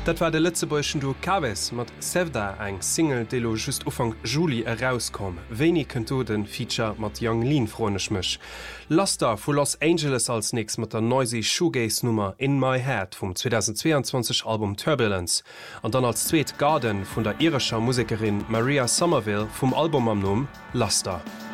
Dat war de letztetzebäschen du Kaves mat Sevda eng Single delo just ufang Juli herauskom. Wenig kënnt du den Feature mat Young Lean fronech mech. Laster vu Los Angeles als nix mat der noisy Shoegaze-Nummer In My Head vum 2022 Album Turbulence. An dann als zweet Garden vun der irischer Musikerin Maria Somerville vum Album am Numm Laster.